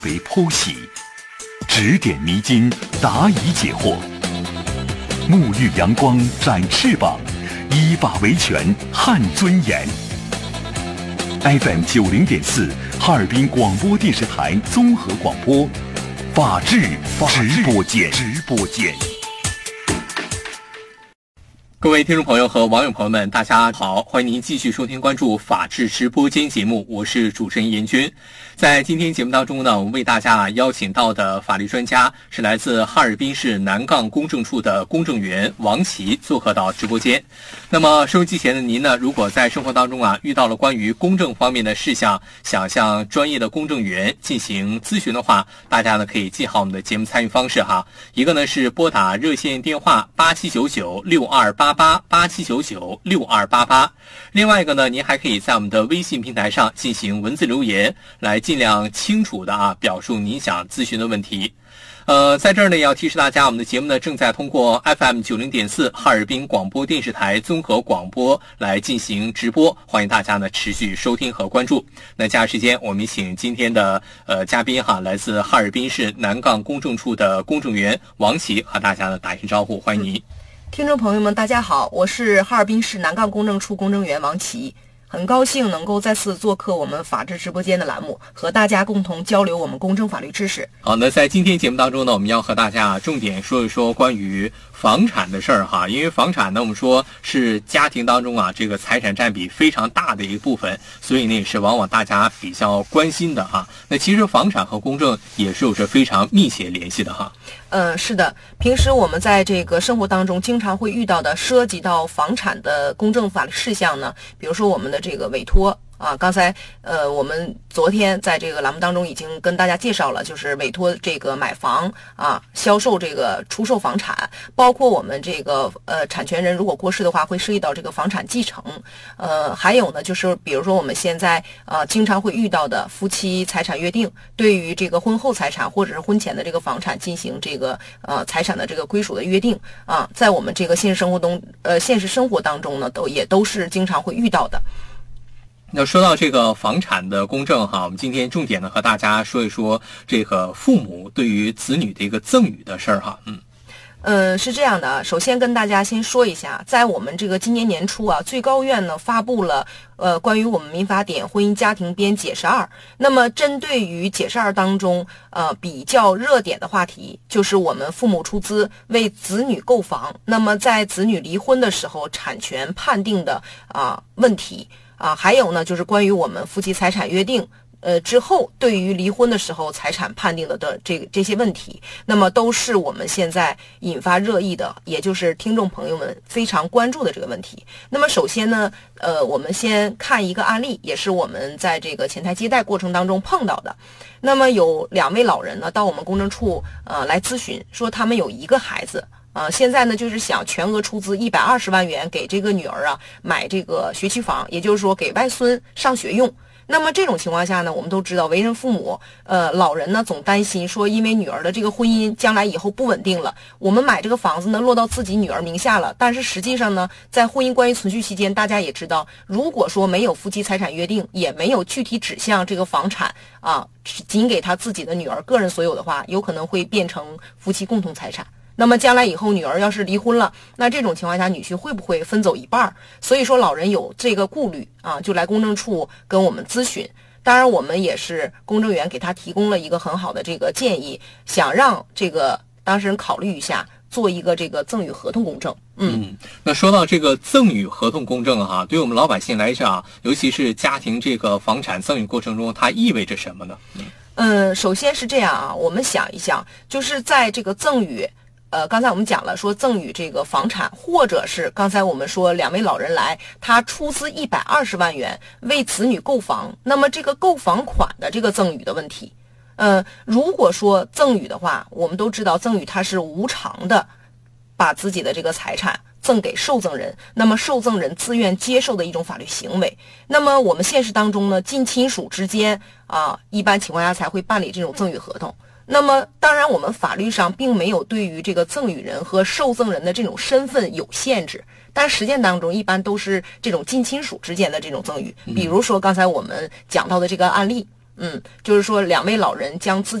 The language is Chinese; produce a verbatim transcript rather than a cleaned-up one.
为剖析，指点迷津，答疑解惑，沐浴阳光，展翅膀，依法维权，撼尊严。F M 九零点四，哈尔滨广播电视台综合广播，法治直播间，直播间。 各位听众朋友和网友朋友们，大家好，欢迎您继续收听关注法治直播间节目，我是主持人严军。在今天节目当中呢，我们为大家邀请到的法律专家是来自哈尔滨市南岗公证处的公证员王琦做客到直播间。那么收音机前的您呢，如果在生活当中啊遇到了关于公证方面的事项，想向专业的公证员进行咨询的话，大家呢可以记好我们的节目参与方式哈。一个呢是拨打热线电话八七九九六二八八八七九九六二八八，另外一个呢，您还可以在我们的微信平台上进行文字留言，来尽量清楚的啊表述您想咨询的问题。呃，在这儿呢，也要提示大家，我们的节目呢正在通过 F M 九零点四哈尔滨广播电视台综合广播来进行直播，欢迎大家呢持续收听和关注。那接下来时间，我们请今天的呃嘉宾哈，来自哈尔滨市南岗公证处的公证员王琦和大家呢打一声招呼，欢迎您。 听众朋友们，大家好，我是哈尔滨市南岗公证处公证员王琦，很高兴能够再次做客我们法治直播间的栏目，和大家共同交流我们公证法律知识。 好，那在今天节目当中呢，我们要和大家重点说一说关于房产的事儿哈，因为房产呢，我们说是家庭当中啊这个财产占比非常大的一部分，所以呢也是往往大家比较关心的哈。那其实房产和公证也是有着非常密切联系的哈。 嗯，是的，平时我们在这个生活当中经常会遇到的涉及到房产的公证法律事项呢，比如说我们的这个委托啊，刚才呃我们昨天在这个栏目当中已经跟大家介绍了，就是委托这个买房啊、销售这个出售房产，包括我们这个呃产权人如果过世的话，会涉及到这个房产继承。呃，还有呢，就是比如说我们现在呃经常会遇到的夫妻财产约定，对于这个婚后财产或者是婚前的这个房产进行这个呃财产的这个归属的约定啊，在我们这个现实生活中呃现实生活当中呢，都也都是经常会遇到的。 那说到这个房产的公证哈，我们今天重点呢和大家说一说这个父母对于子女的一个赠与的事儿哈。嗯， 嗯，是这样的啊，首先跟大家先说一下，在我们这个今年年初啊，最高院呢发布了呃关于我们民法典婚姻家庭编解释二。那么针对于解释二当中呃比较热点的话题，就是我们父母出资为子女购房，那么在子女离婚的时候产权判定的啊、呃、问题。啊，还有呢，就是关于我们夫妻财产约定，呃，之后对于离婚的时候财产判定的的这个这些问题，那么都是我们现在引发热议的，也就是听众朋友们非常关注的这个问题。那么首先呢，呃，我们先看一个案例，也是我们在这个前台接待过程当中碰到的。那么有两位老人呢，到我们公证处呃来咨询，说他们有一个孩子。呃，现在呢，就是想全额出资一百二十万元给这个女儿啊买这个学区房，也就是说给外孙上学用。那么这种情况下呢，我们都知道为人父母，呃，老人呢总担心说，因为女儿的这个婚姻将来以后不稳定了，我们买这个房子呢落到自己女儿名下了。但是实际上呢，在婚姻关系存续期间，大家也知道，如果说没有夫妻财产约定，也没有具体指向这个房产啊仅给他自己的女儿个人所有的话，有可能会变成夫妻共同财产。那么将来以后女儿要是离婚了，那这种情况下女婿会不会分走一半？所以说老人有这个顾虑啊，就来公证处跟我们咨询。当然我们也是公证员给他提供了一个很好的这个建议，想让这个当事人考虑一下，做一个这个赠与合同公证。嗯， 嗯那说到这个赠与合同公证哈，对我们老百姓来讲，尤其是家庭这个房产赠与过程中，它意味着什么呢？嗯， 嗯首先是这样啊，我们想一想，就是在这个赠与呃，刚才我们讲了，说赠与这个房产，或者是刚才我们说两位老人来，他出资一百二十万元为子女购房，那么这个购房款的这个赠与的问题，呃，如果说赠与的话，我们都知道赠与它是无偿的，把自己的这个财产赠给受赠人，那么受赠人自愿接受的一种法律行为。那么我们现实当中呢，近亲属之间啊，一般情况下才会办理这种赠与合同。那么当然我们法律上并没有对于这个赠与人和受赠人的这种身份有限制，但实践当中一般都是这种近亲属之间的这种赠与。比如说刚才我们讲到的这个案例， 嗯，就是说两位老人将自